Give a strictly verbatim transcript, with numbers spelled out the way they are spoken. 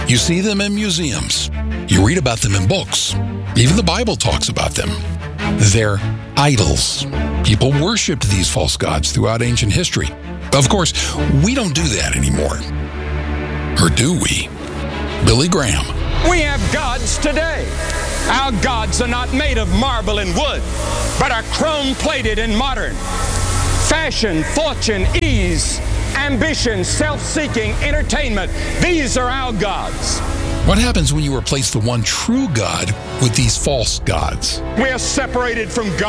You see them in museums. You read about them in books. Even the Bible talks about them. They're idols. People worshipped these false gods throughout ancient history. Of course, we don't do that anymore. Or do we? Billy Graham. We have gods today. Our gods are not made of marble and wood, but are chrome-plated and modern. Fashion, fortune, ease, ambition, self-seeking, entertainment. These are our gods. What happens when you replace the one true God with these false gods? We are separated from God.